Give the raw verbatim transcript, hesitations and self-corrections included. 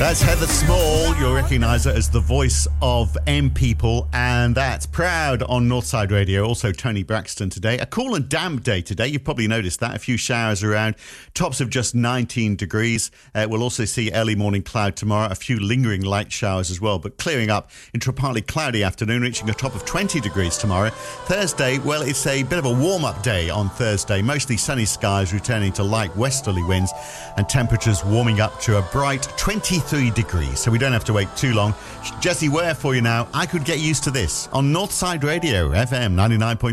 That's Heather Small. You'll recognise her as the voice of M People, and that's Proud on Northside Radio. Also, Tony Braxton today. A cool and damp day today. You've probably noticed that. A few showers around. Tops of just nineteen degrees. Uh, we'll also see early morning cloud tomorrow. A few lingering light showers as well, but clearing up into a partly cloudy afternoon, reaching a top of twenty degrees tomorrow. Thursday, well, it's a bit of a warm-up day on Thursday. Mostly sunny skies, returning to light westerly winds, and temperatures warming up to a bright twenty-three degrees, so we don't have to wait too long. Jessie Ware for you now. I Could Get Used to This on Northside Radio, F M ninety-nine point